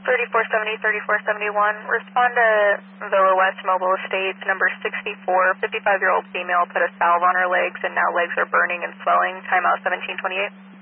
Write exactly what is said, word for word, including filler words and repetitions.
thirty-four seventy, thirty-four seventy-one. Respond to Villa West Mobile Estates, number sixty-four, fifty-five-year-old female put a salve on her legs and now legs are burning and swelling. Timeout seventeen twenty-eight.